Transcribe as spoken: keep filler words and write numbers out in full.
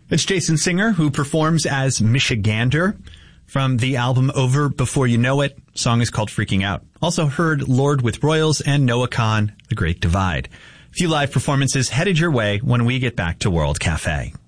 It's Jason Singer, who performs as Michigander from the album Over Before You Know It. Song is called Freaking Out. Also heard Lord with Royals and Noah Kahan, The Great Divide. A few live performances headed your way when we get back to World Cafe.